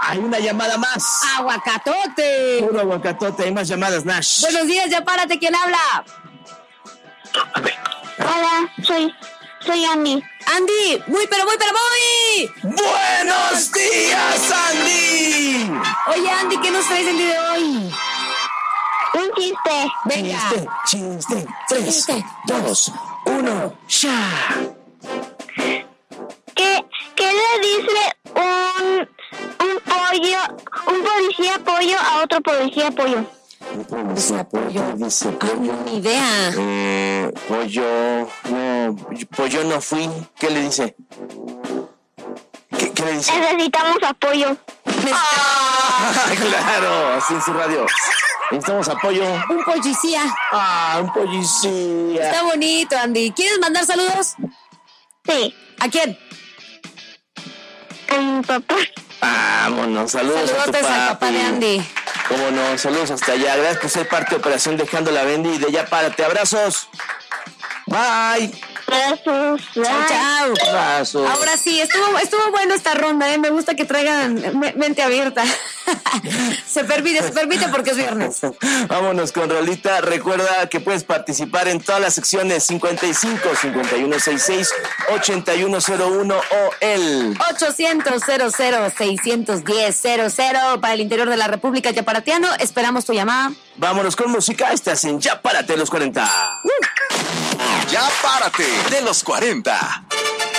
Hay una llamada más. ¡Aguacatote! Puro aguacatote, hay más llamadas, Nash. Buenos días, ya párate, ¿quién habla? Hola, soy Andy. Andy, muy. ¡Buenos días, Andy! Oye, Andy, ¿qué nos traes el día de hoy? Un chiste. Venga. Chiste. 3, 2, 1, ya. ¿Qué le dice un policía pollo a otro policía pollo? Dice Ni idea. pollo no fui. ¿Qué le dice? ¿Qué le dice? Necesitamos apoyo. Claro, así en su radio. Necesitamos apoyo. Un policía. Un policía. Está bonito, Andy. ¿Quieres mandar saludos? Sí. ¿A quién? A mi papá. Vámonos, saludos a tu Saludotes papi. al papá de Andy. Cómo no, saludos hasta allá. Gracias por ser parte de Operación Dejando la Bendy y de Ya Párate. Abrazos. Bye. Abrazos. Chao. Abrazos. Ahora sí, estuvo bueno esta ronda, ¿eh? Me gusta que traigan mente abierta. Se permite porque es viernes. Vámonos con rolita. Recuerda que puedes participar en todas las secciones 55 5166 8101 o el 800-00-610-00 para el interior de la República Yaparatiano. Esperamos tu llamada. Vámonos con música. Estás en Ya Párate los 40. Ya párate de los 40.